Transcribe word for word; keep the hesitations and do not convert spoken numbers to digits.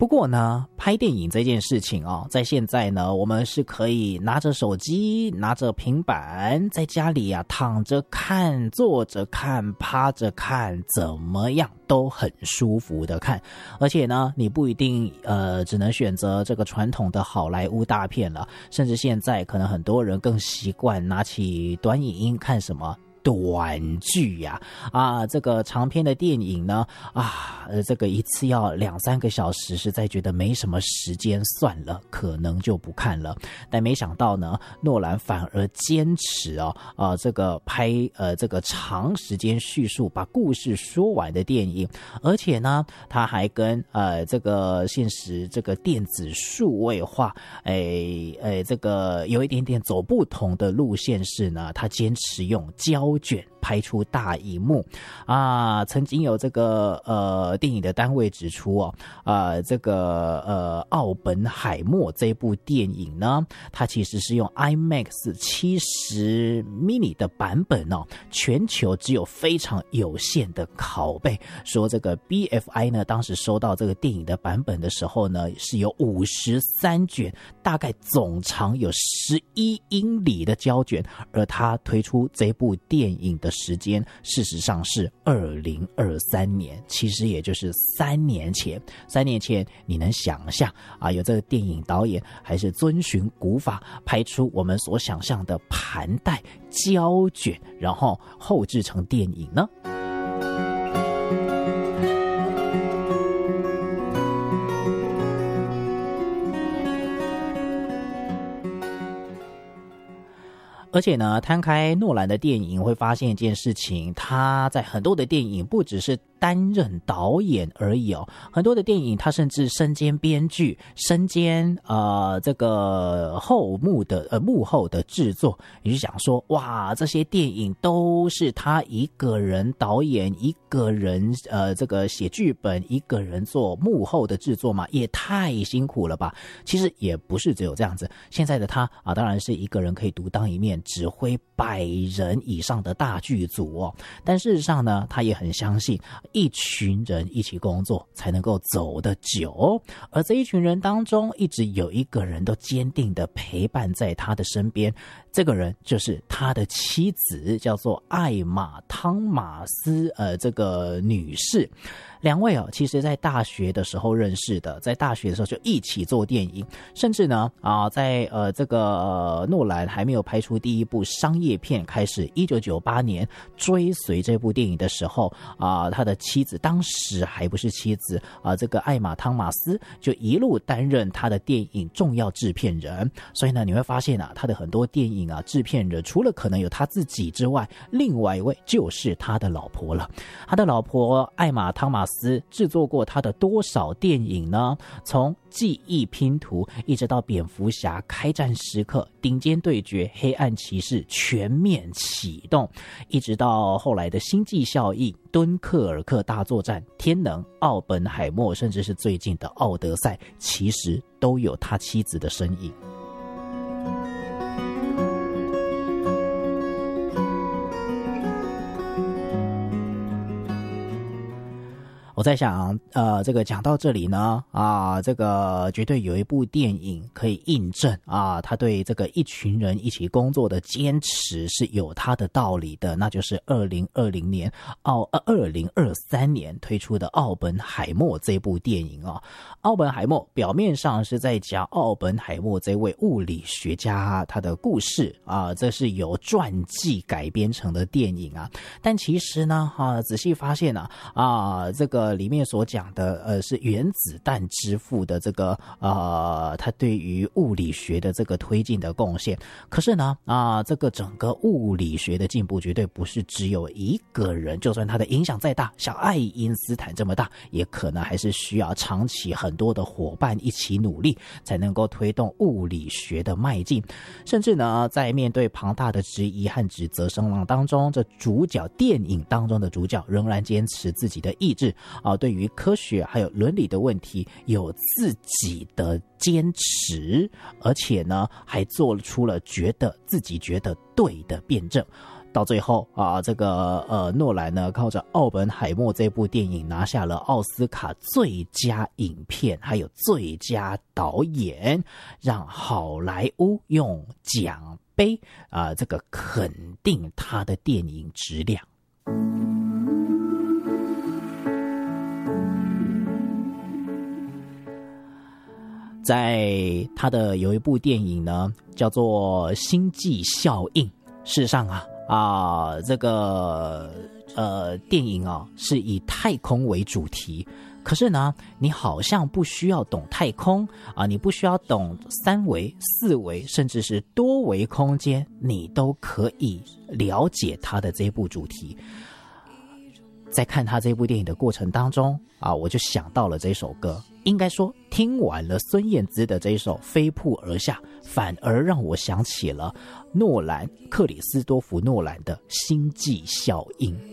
不过呢，拍电影这件事情哦，在现在呢，我们是可以拿着手机、拿着平板，在家里啊躺着看、坐着看、趴着看，怎么样都很舒服的看。而且呢，你不一定呃只能选择这个传统的好莱坞大片了，甚至现在可能很多人更习惯拿起短影音看什么短剧呀、啊，啊，这个长篇的电影呢，啊，呃，这个一次要两三个小时，实在觉得没什么时间，算了，可能就不看了。但没想到呢，诺兰反而坚持哦，呃，这个拍呃这个长时间叙述，把故事说完的电影，而且呢，他还跟呃这个现实这个电子数位化，哎哎，这个有一点点走不同的路线是呢，他坚持用胶卷拍出大荧幕啊！曾经有这个呃电影的单位指出哦，呃这个呃奥本海默这部电影呢，它其实是用 IMAX 七十 mini 的版本哦，全球只有非常有限的拷贝。说这个 B F I 呢，当时收到这个电影的版本的时候呢，是有五十三卷，大概总长有十一英里的胶卷，而它推出这部电影的时间事实上是二零二三年，其实也就是三年前。三年前你能想象啊，有这个电影导演还是遵循古法拍出我们所想象的盘带胶卷，然后后制成电影呢？而且呢，摊开诺兰的电影会发现一件事情，他在很多的电影不只是担任导演而已哦，很多的电影他甚至身兼编剧，身兼呃这个后幕的呃幕后的制作。你就想说，哇，这些电影都是他一个人导演，一个人呃这个写剧本，一个人做幕后的制作嘛，也太辛苦了吧？其实也不是只有这样子，现在的他啊，当然是一个人可以独当一面，指挥百人以上的大剧组哦。但事实上呢，他也很相信一群人一起工作才能够走得久，而这一群人当中一直有一个人都坚定的陪伴在他的身边，这个人就是他的妻子，叫做艾玛汤马斯呃这个女士。两位哦，其实在大学的时候认识的，在大学的时候就一起做电影，甚至呢啊，在呃这个、呃、诺兰还没有拍出第一部商业片开始，一九九八年追随这部电影的时候啊，他的妻子当时还不是妻子啊，这个艾玛汤马斯就一路担任他的电影重要制片人。所以呢，你会发现啊，他的很多电影啊，制片人除了可能有他自己之外，另外一位就是他的老婆了。他的老婆艾玛汤马斯制作过他的多少电影呢？从记忆拼图一直到蝙蝠侠开战时刻、顶尖对决、黑暗骑士全面启动，一直到后来的星际效应、敦刻尔克大作战、天能、奥本海默，甚至是最近的奥德赛，其实都有他妻子的身影。我在想，呃，这个讲到这里呢，啊，这个绝对有一部电影可以印证啊，他对这个一群人一起工作的坚持是有他的道理的，那就是二零二零年奥呃二零二三年推出的《奥本海默》这部电影啊。奥本海默表面上是在讲奥本海默这位物理学家他的故事啊，这是由传记改编成的电影啊，但其实呢，啊，仔细发现啊，啊，这个。里面所讲的呃是原子弹之父的这个呃他对于物理学的这个推进的贡献。可是呢啊这个整个物理学的进步绝对不是只有一个人，就算他的影响再大，像爱因斯坦这么大，也可能还是需要长期很多的伙伴一起努力，才能够推动物理学的迈进。甚至呢在面对庞大的质疑和指责声浪当中，这主角电影当中的主角仍然坚持自己的意志啊，对于科学还有伦理的问题有自己的坚持，而且呢还做出了觉得自己觉得对的辩证。 到最后啊，这个呃诺兰呢靠着《奥本海默》这部电影拿下了奥斯卡最佳影片还有最佳导演，让好莱坞用奖杯啊、呃、这个肯定他的电影质量。在他的有一部电影呢叫做《星际效应》，事实上啊啊这个呃电影啊是以太空为主题，可是呢你好像不需要懂太空啊，你不需要懂三维四维甚至是多维空间，你都可以了解他的这部主题。在看他这部电影的过程当中啊，我就想到了这首歌，应该说听完了孙燕姿的这首《飞瀑而下》，反而让我想起了诺兰克里斯多夫诺兰的《星际效应》。